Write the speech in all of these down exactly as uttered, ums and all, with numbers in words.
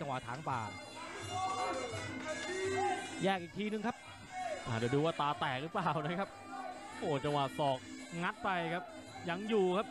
จังหวะถางป่าแยกอีกทีนึงครับเดี๋ยวดูว่าตาแตกหรือเปล่านะครับโอ้จังหวะศอกงัดไปครับยังอยู่ครับ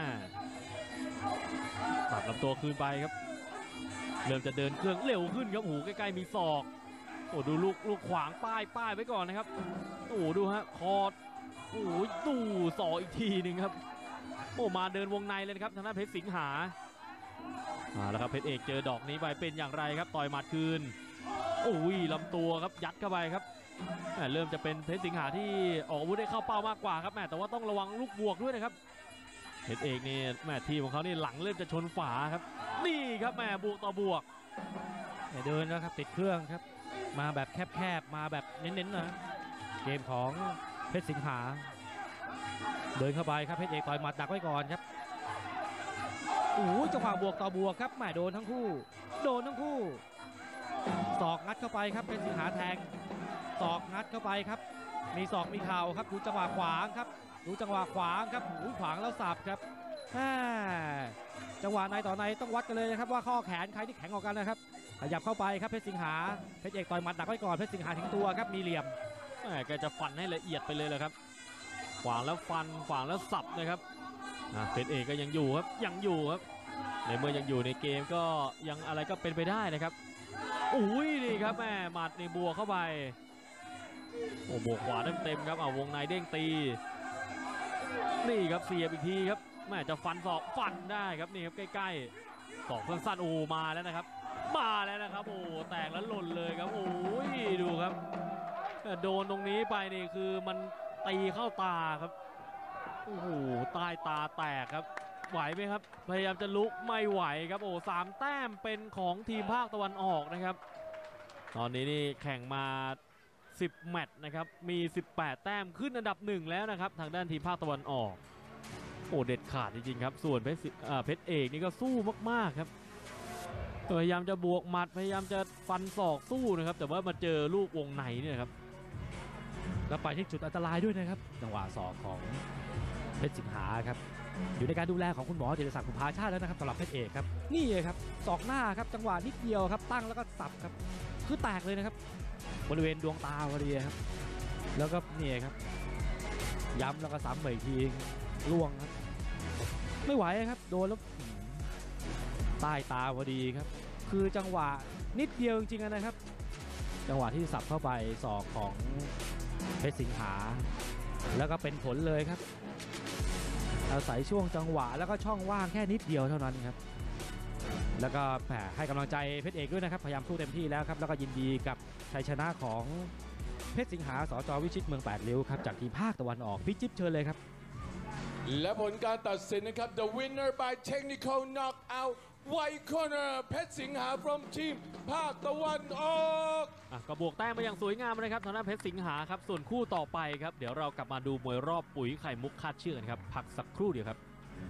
ตัดลำตัวคืนไปครับเริ่มจะเดินเครื่องเร็วขึ้นครับโอ้โหใกล้ๆมีศอกโอ้ดูลูกลูกขวางป้ายป้ายไว้ก่อนนะครับโอ้ดูฮะคอโอ้ยดูศอกอีกทีหนึ่งครับโอ้มาเดินวงในเลยครับทางด้านเพชรสิงหาอ่าแล้วครับเพชรเอกเจอดอกนี้ไปเป็นอย่างไรครับต่อยหมัดคืนโอ้ยลำตัวครับยัดเข้าไปครับเริ่มจะเป็นเพชรสิงหาที่ออกอาวุธได้เข้าเป้ามากกว่าครับแม่แต่ว่าต้องระวังลูกบวกด้วยนะครับเพชรเอกนี่แม่ทีมของเขานี่หลังเริ่มจะชนฝาครับนี่ครับแม่บวกต่อบวกเดินนะครับติดเครื่องครับมาแบบแคบๆมาแบบเน้นๆนะเกมของเพชรสิงหาเดินเข้าไปครับเพชรเอกต่อยหมัดดักไว้ก่อนครับโอ้ยจังหวะบวกต่อบวกครับแม่โดนทั้งคู่โดนทั้งคู่ศอกงัดเข้าไปครับเพชรสิงหาแทงศอกงัดเข้าไปครับมีศอกมีเข่าครับดูจังหวะขวางครับดูจังหวะขวางครับหูขวางแล้วสับครับจังหวะในต่อในต้องวัดกันเลยนะครับว่าข้อแขนใครที่แข็งกว่ากันนะครับขยับเข้าไปครับเพชรสิงหาเพชรเอกต่อยหมัดดักไว้ก่อนเพชรสิงหาถึงตัวครับมีเหลี่ยมแหมแกจะฟันให้ละเอียดไปเลยเลยครับขวางแล้วฟันขวางแล้วสับนะครับเพชรเอกก็ยังอยู่ครับยังอยู่ครับในเมื่อยังอยู่ในเกมก็ยังอะไรก็เป็นไปได้นะครับอุ้ยนี่ครับแม่หมัดในบัวเข้าไปโอ้บวกขวาเต็มๆครับเอาวงในเด้งตีนี่ครับเสียบอีกทีครับแม่จะฟันศอกฟันได้ครับนี่ครับใกล้ๆศอกสั้นๆโอ้มาแล้วนะครับมาแล้วนะครับโอ้แตกแล้วหล่นเลยครับโอ้ยดูครับโดนตรงนี้ไปนี่คือมันตีเข้าตาครับโอ้โหใต้ตาแตกครับไหวไหมครับพยายามจะลุกไม่ไหวครับโอ้สามแต้มเป็นของทีมภาคตะวันออกนะครับตอนนี้นี่แข่งมาสิบแมตช์นะครับมีสิบแปดแต้มขึ้นอันดับหนึ่งแล้วนะครับทางด้านทีมภาคตะวันออกโอ้เด็ดขาดจริงๆครับส่วนเพชรเพชรเอกนี่ก็สู้มากๆครับพยายามจะบวกหมัดพยายามจะฟันศอกสู้นะครับแต่ว่ามาเจอลูกวงในเนี่ยครับแล้วไปที่จุดอันตรายด้วยนะครับจังหวะศอกของเพชรสิงหาครับอยู่ในการดูแลของคุณหมอจิรศักดิ์ บุภาชาติแล้วนะครับสำหรับเพชรเอกครับนี่เลยครับศอกหน้าครับจังหวะนิดเดียวครับตั้งแล้วก็สับครับคือแตกเลยนะครับบริเวณดวงตาพอดีครับแล้วก็นี่ครับย้ำแล้วก็ซ้ำอีกทีล่วงครับไม่ไหวครับโดนแล้วใต้ตาพอดีครับคือจังหวะนิดเดียวจริงๆนะครับจังหวะที่สับเข้าไปศอกของเพชรสิงหาแล้วก็เป็นผลเลยครับอาศัยช่วงจังหวะแล้วก็ช่องว่างแค่นิดเดียวเท่านั้นครับแล้วก็แหมให้กำลังใจเพชรเอกด้วยนะครับพยายามสู้เต็มที่แล้วครับแล้วก็ยินดีกับชัยชนะของเพชรสิงหาสจ.วิชิตเมืองแปดริ้วครับจากทีมภาคตะวันออกพี่จิ๊บเชิญเลยครับและผลการตัดสินนะครับ The winner by technical knockout white corner เพชรสิงหา from ทีมภาคตะวันออกอ่ะก็บวกแต้มมาอย่างสวยงามนะครับทางด้านเพชรสิงหาครับส่วนคู่ต่อไปครับเดี๋ยวเรากลับมาดูมวยรอบปุ๋ยไข่มุกคาดเชือกกันครับพักสักครู่เดียวครับ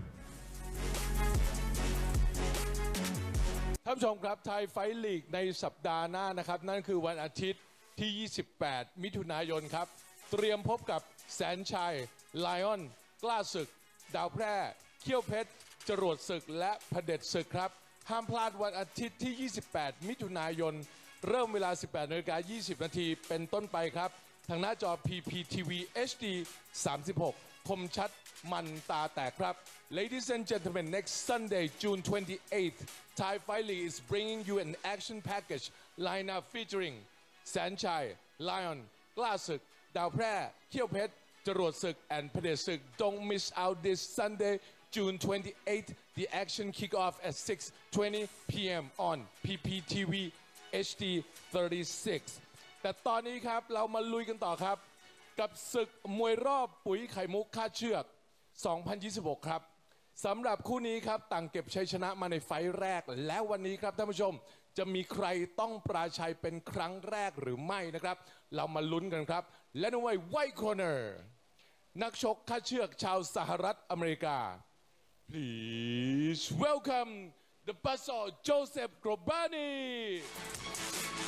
ท่านผู้ชมครับไทยไฟท์ลีกในสัปดาห์หน้านะครับนั่นคือวันอาทิตย์ที่ยี่สิบแปดมิถุนายนครับเตรียมพบกับแสนชัยไลออนกล้าศึกดาวแพร่เขี้ยวเพชรจรวดศึกและเผด็จศึกครับห้ามพลาดวันอาทิตย์ที่ยี่สิบแปดมิถุนายนเริ่มเวลา สิบแปดนาฬิกายี่สิบนาทีเป็นต้นไปครับทางหน้าจอ พี พี ที วี เอช ดี สามสิบหกคมชัดมันตาแตกครับ Ladies and gentlemen, next Sunday, June twenty-eighth, Thai Fight League is bringing you an action package lineup featuring แสนชัย Lion กล้าศึกดาวแพร่เขี้ยวเพชรจรวดศึก and เผด็จศึก Don't miss out this Sunday, June twenty-eighth. The action kick off at six twenty p m on พี พี ที วี เอช ดี thirty-six แต่ตอนนี้ครับเรามาลุยกันต่อครับกับศึกมวยรอบปุ๋ยไข่มุกคาดเชือกสองพันยี่สิบหกครับสำหรับคู่นี้ครับต่างเก็บชัยชนะมาในไฟล์แรกและวันนี้ครับท่านผู้ชมจะมีใครต้องปราชัยเป็นครั้งแรกหรือไม่นะครับเรามาลุ้นกันครับและในวัย White Corner นักชกคาดเชือกชาวสหรัฐอเมริกา Please welcome the Basel Joseph Grobani